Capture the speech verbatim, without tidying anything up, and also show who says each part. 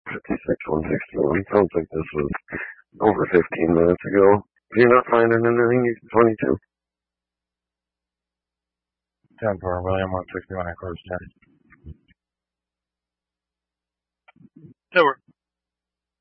Speaker 1: fifty-six one sixty-one. Sounds like this was over fifteen minutes ago. If you're not finding anything, you can twenty-two.
Speaker 2: ten for William, one sixty-one, of course, ten.
Speaker 3: That works.